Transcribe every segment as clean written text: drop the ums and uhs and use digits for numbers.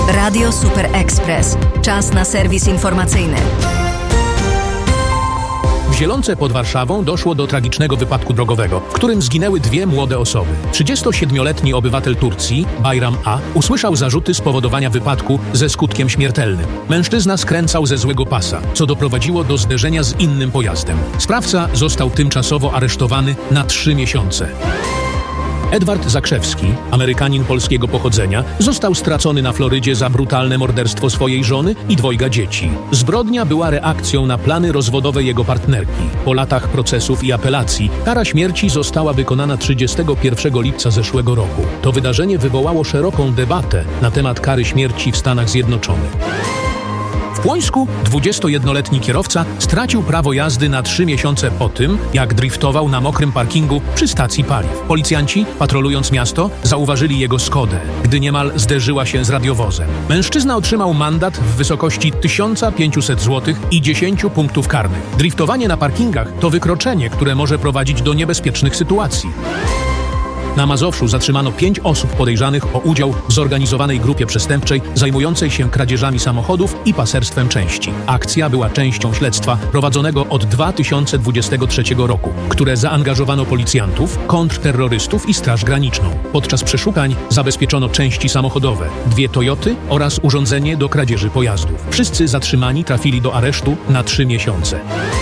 Radio Super Express. Czas na serwis informacyjny. W Zielonce pod Warszawą doszło do tragicznego wypadku drogowego, w którym zginęły dwie młode osoby. 37-letni obywatel Turcji, Bayram A., usłyszał zarzuty spowodowania wypadku ze skutkiem śmiertelnym. Mężczyzna skręcał ze złego pasa, co doprowadziło do zderzenia z innym pojazdem. Sprawca został tymczasowo aresztowany na 3 miesiące. Edward Zakrzewski, Amerykanin polskiego pochodzenia, został stracony na Florydzie za brutalne morderstwo swojej żony i 2 dzieci. Zbrodnia była reakcją na plany rozwodowe jego partnerki. Po latach procesów i apelacji kara śmierci została wykonana 31 lipca zeszłego roku. To wydarzenie wywołało szeroką debatę na temat kary śmierci w Stanach Zjednoczonych. W Płońsku 21-letni kierowca stracił prawo jazdy na 3 miesiące po tym, jak driftował na mokrym parkingu przy stacji paliw. Policjanci, patrolując miasto, zauważyli jego Skodę, gdy niemal zderzyła się z radiowozem. Mężczyzna otrzymał mandat w wysokości 1500 zł i 10 punktów karnych. Driftowanie na parkingach to wykroczenie, które może prowadzić do niebezpiecznych sytuacji. Na Mazowszu zatrzymano 5 osób podejrzanych o udział w zorganizowanej grupie przestępczej zajmującej się kradzieżami samochodów i paserstwem części. Akcja była częścią śledztwa prowadzonego od 2023 roku, które zaangażowano policjantów, kontrterrorystów i Straż Graniczną. Podczas przeszukań zabezpieczono części samochodowe, 2 Toyoty oraz urządzenie do kradzieży pojazdów. Wszyscy zatrzymani trafili do aresztu na 3 miesiące.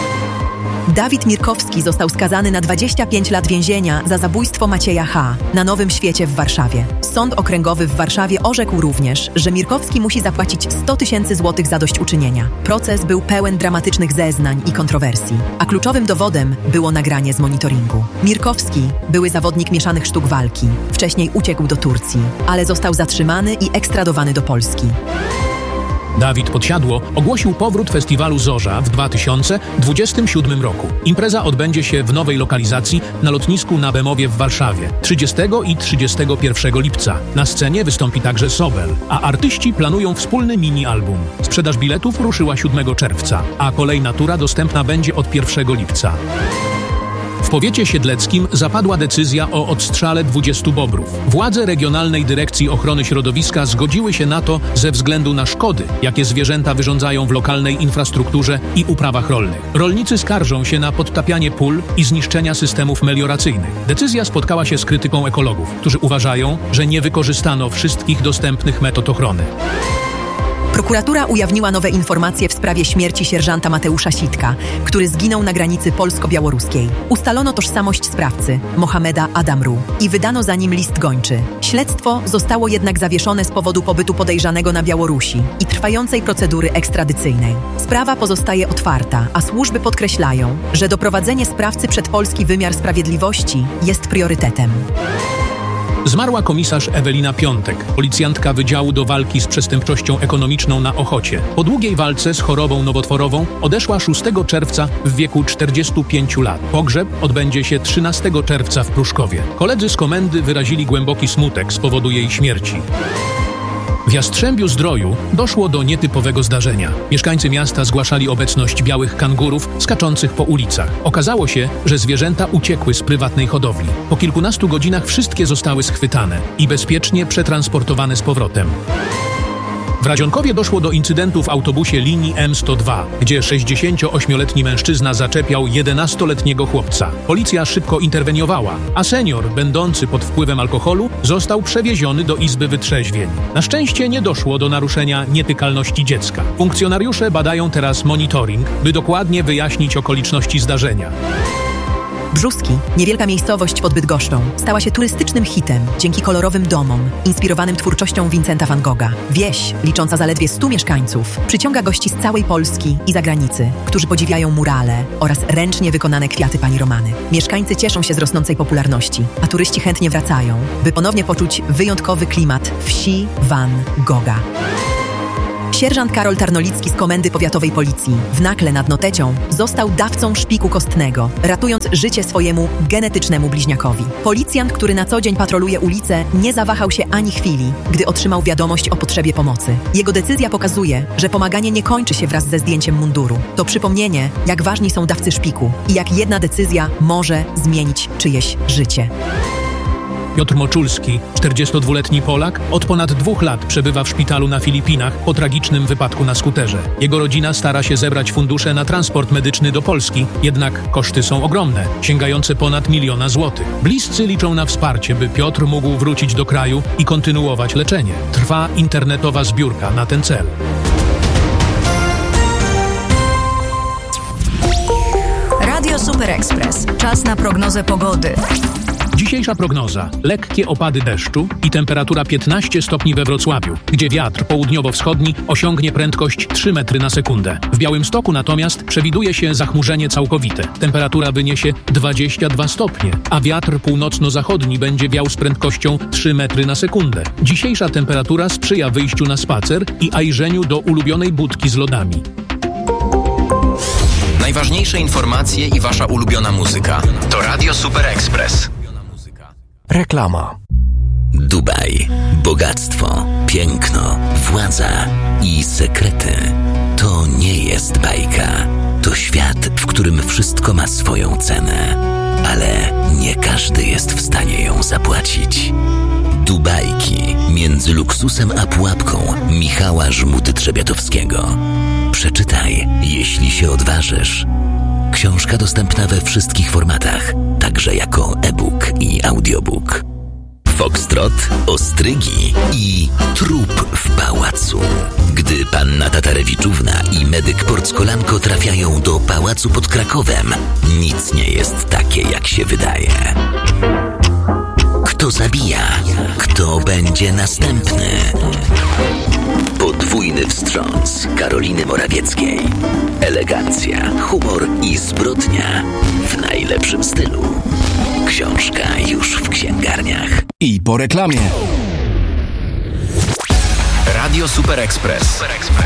Dawid Mirkowski został skazany na 25 lat więzienia za zabójstwo Macieja H. na Nowym Świecie w Warszawie. Sąd Okręgowy w Warszawie orzekł również, że Mirkowski musi zapłacić 100 000 złotych zadośćuczynienia. Proces był pełen dramatycznych zeznań i kontrowersji, a kluczowym dowodem było nagranie z monitoringu. Mirkowski, były zawodnik mieszanych sztuk walki, wcześniej uciekł do Turcji, ale został zatrzymany i ekstradowany do Polski. Dawid Podsiadło ogłosił powrót festiwalu Zorza w 2027 roku. Impreza odbędzie się w nowej lokalizacji na lotnisku na Bemowie w Warszawie 30 i 31 lipca. Na scenie wystąpi także Sobel, a artyści planują wspólny mini-album. Sprzedaż biletów ruszyła 7 czerwca, a kolejna tura dostępna będzie od 1 lipca. W powiecie siedleckim zapadła decyzja o odstrzale 20 bobrów. Władze Regionalnej Dyrekcji Ochrony Środowiska zgodziły się na to ze względu na szkody, jakie zwierzęta wyrządzają w lokalnej infrastrukturze i uprawach rolnych. Rolnicy skarżą się na podtapianie pól i zniszczenia systemów melioracyjnych. Decyzja spotkała się z krytyką ekologów, którzy uważają, że nie wykorzystano wszystkich dostępnych metod ochrony. Prokuratura ujawniła nowe informacje w sprawie śmierci sierżanta Mateusza Sitka, który zginął na granicy polsko-białoruskiej. Ustalono tożsamość sprawcy, Mohameda Adamru, i wydano za nim list gończy. Śledztwo zostało jednak zawieszone z powodu pobytu podejrzanego na Białorusi i trwającej procedury ekstradycyjnej. Sprawa pozostaje otwarta, a służby podkreślają, że doprowadzenie sprawcy przed polski wymiar sprawiedliwości jest priorytetem. Zmarła komisarz Ewelina Piątek, policjantka Wydziału do Walki z Przestępczością Ekonomiczną na Ochocie. Po długiej walce z chorobą nowotworową odeszła 6 czerwca w wieku 45 lat. Pogrzeb odbędzie się 13 czerwca w Pruszkowie. Koledzy z komendy wyrazili głęboki smutek z powodu jej śmierci. W Jastrzębiu-Zdroju doszło do nietypowego zdarzenia. Mieszkańcy miasta zgłaszali obecność białych kangurów skaczących po ulicach. Okazało się, że zwierzęta uciekły z prywatnej hodowli. Po kilkunastu godzinach wszystkie zostały schwytane i bezpiecznie przetransportowane z powrotem. W Radzionkowie doszło do incydentu w autobusie linii M102, gdzie 68-letni mężczyzna zaczepiał 11-letniego chłopca. Policja szybko interweniowała, a senior, będący pod wpływem alkoholu, został przewieziony do Izby Wytrzeźwień. Na szczęście nie doszło do naruszenia nietykalności dziecka. Funkcjonariusze badają teraz monitoring, by dokładnie wyjaśnić okoliczności zdarzenia. Brzuski, niewielka miejscowość pod Bydgoszczą, stała się turystycznym hitem dzięki kolorowym domom, inspirowanym twórczością Vincenta van Gogha. Wieś, licząca zaledwie 100 mieszkańców, przyciąga gości z całej Polski i zagranicy, którzy podziwiają murale oraz ręcznie wykonane kwiaty pani Romany. Mieszkańcy cieszą się z rosnącej popularności, a turyści chętnie wracają, by ponownie poczuć wyjątkowy klimat wsi Van Gogha. Sierżant Karol Tarnolicki z Komendy Powiatowej Policji w Nakle nad Notecią został dawcą szpiku kostnego, ratując życie swojemu genetycznemu bliźniakowi. Policjant, który na co dzień patroluje ulice, nie zawahał się ani chwili, gdy otrzymał wiadomość o potrzebie pomocy. Jego decyzja pokazuje, że pomaganie nie kończy się wraz ze zdjęciem munduru. To przypomnienie, jak ważni są dawcy szpiku i jak jedna decyzja może zmienić czyjeś życie. Piotr Moczulski, 42-letni Polak, od ponad 2 lat przebywa w szpitalu na Filipinach po tragicznym wypadku na skuterze. Jego rodzina stara się zebrać fundusze na transport medyczny do Polski, jednak koszty są ogromne, sięgające ponad 1 000 000 złotych. Bliscy liczą na wsparcie, by Piotr mógł wrócić do kraju i kontynuować leczenie. Trwa internetowa zbiórka na ten cel. Radio Super Express. Czas na prognozę pogody. Dzisiejsza prognoza. Lekkie opady deszczu i temperatura 15 stopni we Wrocławiu, gdzie wiatr południowo-wschodni osiągnie prędkość 3 metry na sekundę. W Białymstoku natomiast przewiduje się zachmurzenie całkowite. Temperatura wyniesie 22 stopnie, a wiatr północno-zachodni będzie wiał z prędkością 3 metry na sekundę. Dzisiejsza temperatura sprzyja wyjściu na spacer i ajrzeniu do ulubionej budki z lodami. Najważniejsze informacje i wasza ulubiona muzyka. To Radio Super Express. Reklama. Dubaj. Bogactwo, piękno, władza i sekrety. To nie jest bajka. To świat, w którym wszystko ma swoją cenę. Ale nie każdy jest w stanie ją zapłacić. Dubajki. Między luksusem a pułapką Michała Żmuty-Trzebiatowskiego. Przeczytaj, jeśli się odważysz. Książka dostępna we wszystkich formatach, także jako e-book i audiobook. Foxtrot, ostrygi i trup w pałacu. Gdy panna Tatarewiczówna i medyk Porckolanko trafiają do pałacu pod Krakowem, nic nie jest takie, jak się wydaje. Kto zabija? Kto będzie następny? Podwójny wstrząs Karoliny Morawieckiej. Elegancja, humor i zbrodnia w najlepszym stylu. Książka już w księgarniach. I po reklamie. Radio Super Express.